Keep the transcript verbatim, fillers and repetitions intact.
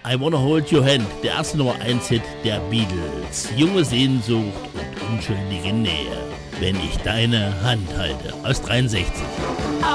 I Wanna Hold Your Hand, der erste Nummer eins Hit der Beatles. Junge Sehnsucht und unschuldige Nähe, wenn ich deine Hand halte, aus dreiundsechzig.